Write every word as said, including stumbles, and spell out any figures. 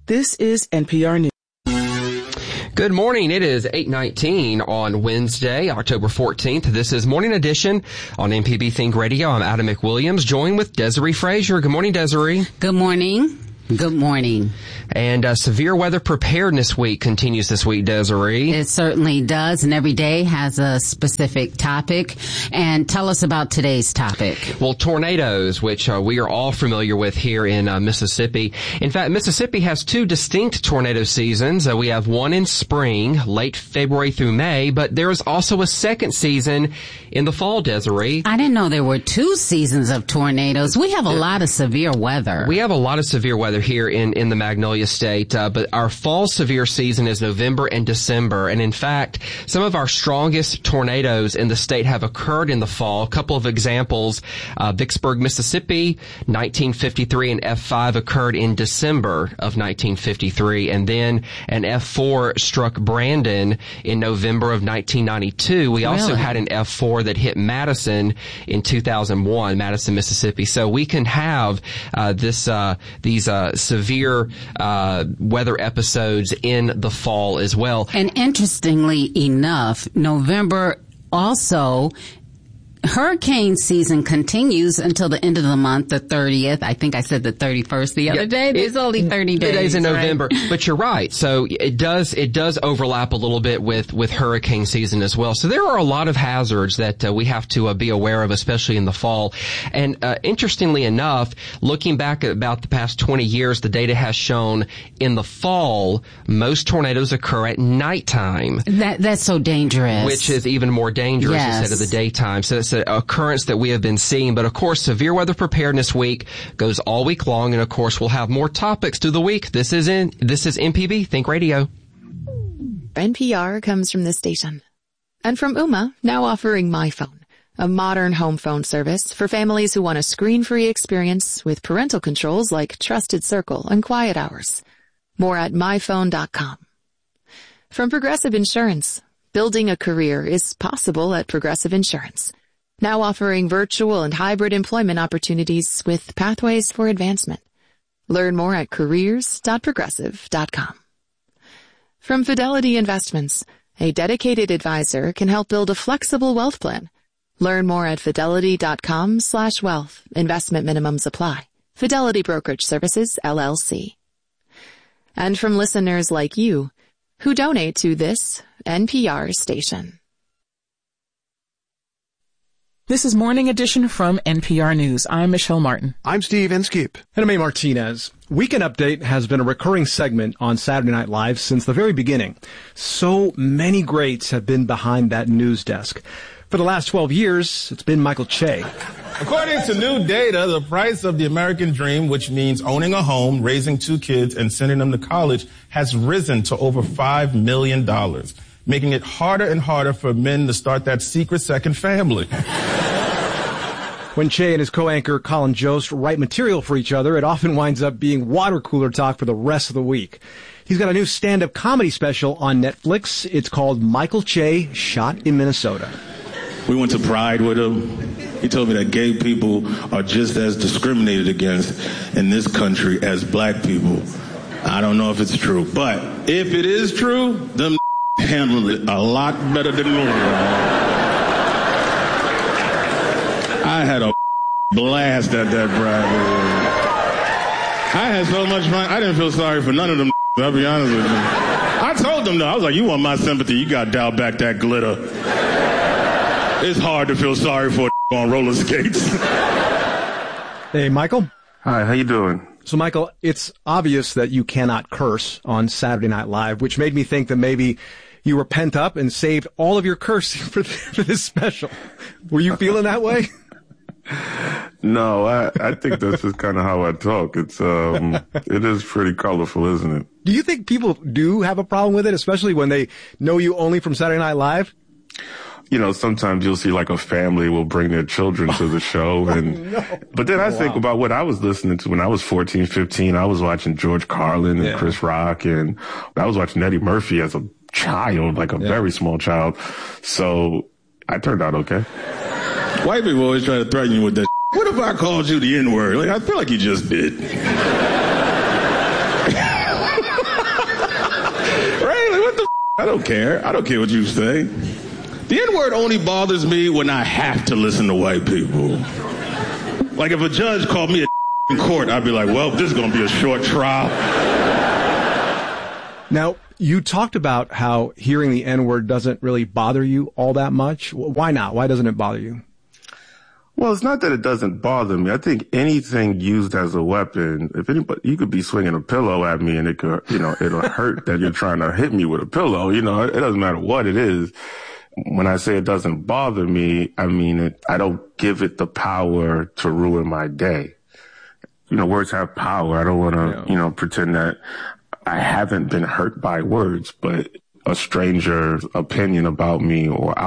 This is N P R News. Good morning. It is eight nineteen on Wednesday, October fourteenth. This is Morning Edition on M P B Think Radio. I'm Adam McWilliams, joined with Desiree Frazier. Good morning, Desiree. Good morning. Good morning. And uh, Severe Weather Preparedness Week continues this week, Desiree. It certainly does, and every day has a specific topic. And tell us about today's topic. Well, tornadoes, which uh, we are all familiar with here in uh, Mississippi. In fact, Mississippi has two distinct tornado seasons. Uh, we have one in spring, late February through May, but there is also a second season in the fall, Desiree. I didn't know there were two seasons of tornadoes. We have a lot of severe weather. We have a lot of severe weather here in, in the Magnolia State, uh, but our fall severe season is November and December. And in fact, some of our strongest tornadoes in the state have occurred in the fall. A couple of examples, uh, Vicksburg, Mississippi, nineteen fifty-three, and F five occurred in December of nineteen fifty-three. And then an F four struck Brandon in November of nineteen ninety-two. We also Really? had an F four that hit Madison in two thousand one, Madison, Mississippi. So we can have uh, this uh, these uh, severe uh, weather episodes in the fall as well. And interestingly enough, November also, hurricane season continues until the end of the month, the thirtieth. I think I said the thirty-first the other Yeah, day. There's it, only thirty days. days in right? November. But you're right. So it does, it does overlap a little bit with, with hurricane season as well. So there are a lot of hazards that uh, we have to uh, be aware of, especially in the fall. And uh, interestingly enough, looking back at about the past twenty years, the data has shown in the fall, most tornadoes occur at nighttime. That, that's so dangerous. Which is even more dangerous Yes. instead of the daytime. So it's an occurrence that we have been seeing. But of course, Severe Weather Preparedness Week goes all week long. And of course, we'll have more topics through the week. This is in, this is M P B Think Radio. N P R comes from this station. And from Ooma, now offering My Phone, a modern home phone service for families who want a screen-free experience with parental controls like Trusted Circle and Quiet Hours. More at my phone dot com. From Progressive Insurance, building a career is possible at Progressive Insurance. Now offering virtual and hybrid employment opportunities with pathways for advancement. Learn more at careers dot progressive dot com. From Fidelity Investments, a dedicated advisor can help build a flexible wealth plan. Learn more at fidelity dot com slash wealth. Investment minimums apply. Fidelity Brokerage Services, L L C. And from listeners like you, who donate to this N P R station. This is Morning Edition from N P R News. I'm Michelle Martin. I'm Steve Inskeep. And I'm A. Martinez. Weekend Update has been a recurring segment on Saturday Night Live since the very beginning. So many greats have been behind that news desk. For the last twelve years, it's been Michael Che. According to new data, the price of the American dream, which means owning a home, raising two kids, and sending them to college, has risen to over five million dollars, making it harder and harder for men to start that secret second family. When Che and his co-anchor Colin Jost write material for each other, it often winds up being water cooler talk for the rest of the week. He's got a new stand-up comedy special on Netflix. It's called Michael Che Shot in Minnesota. We went to Pride with him. He told me that gay people are just as discriminated against in this country as black people. I don't know if it's true, but if it is true, them handled it a lot better than me. I had a blast at that Pride. I had so much fun. I didn't feel sorry for none of them. I'll be honest with you. I told them though, I was like, you want my sympathy, you got to dial back that glitter. It's hard to feel sorry for a on roller skates. Hey, Michael. Hi, how you doing? So, Michael, it's obvious that you cannot curse on Saturday Night Live, which made me think that maybe you were pent up and saved all of your cursing for, for this special. Were you feeling that way? No, I, I think that's just kind of how I talk. It's um, it is pretty colorful, isn't it? Do you think people do have a problem with it, especially when they know you only from Saturday Night Live? You know, sometimes you'll see like a family will bring their children to the show. and no. But then I oh, think wow. about what I was listening to when I was fourteen, fifteen. I was watching George Carlin and yeah. Chris Rock, and I was watching Eddie Murphy as a child, like a yeah. very small child. So I turned out okay. White people always try to threaten you with that. What if I called you the N-word? Like, I feel like you just did. I don't care. I don't care what you say. The N-word only bothers me when I have to listen to white people. Like if a judge called me a in court, I'd be like, well, this is going to be a short trial. Now, you talked about how hearing the N-word doesn't really bother you all that much. Why not? Why doesn't it bother you? Well, it's not that it doesn't bother me. I think anything used as a weapon, if anybody, you could be swinging a pillow at me and it could, you know, it'll hurt that you're trying to hit me with a pillow. You know, it doesn't matter what it is. When I say it doesn't bother me, I mean it, I don't give it the power to ruin my day. You know, words have power. I don't want to, yeah. you know, pretend that I haven't been hurt by words, but a stranger's opinion about me or